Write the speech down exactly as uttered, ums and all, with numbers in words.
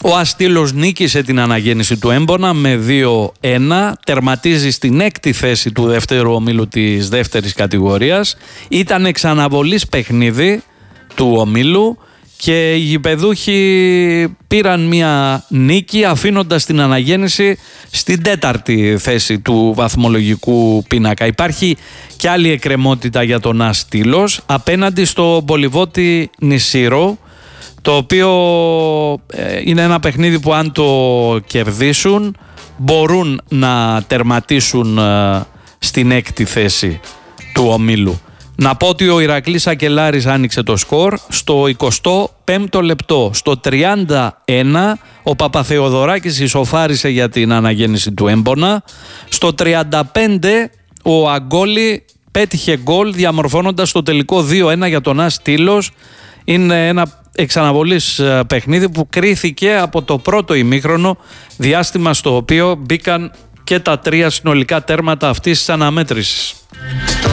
Ο Αστήλος νίκησε την αναγέννηση του Έμπονα με δύο ένα, τερματίζει στην έκτη θέση του δεύτερου ομίλου της δεύτερης κατηγορίας. Ήταν εξαναβολής παιχνίδι του ομίλου και οι γηπεδούχοι πήραν μια νίκη αφήνοντας την αναγέννηση στην τέταρτη θέση του βαθμολογικού πίνακα. Υπάρχει και άλλη εκκρεμότητα για τον Αστήλος απέναντι στο Μπολιβότη Νησίρο, το οποίο είναι ένα παιχνίδι που αν το κερδίσουν μπορούν να τερματίσουν στην έκτη θέση του ομίλου. Να πω ότι ο Ηρακλής Ακελάρης άνοιξε το σκορ στο εικοστό πέμπτο λεπτό. Στο τριάντα ένα ο Παπαθεοδωράκης ισοφάρισε για την αναγέννηση του Έμπονα. Στο τριάντα πέντε ο Αγκόλη πέτυχε γκολ διαμορφώνοντας το τελικό δύο ένα για τον Αστήλος. Είναι ένα εξαναβολής παιχνίδι που κρίθηκε από το πρώτο ημίχρονο, διάστημα στο οποίο μπήκαν και τα τρία συνολικά τέρματα αυτής της αναμέτρησης.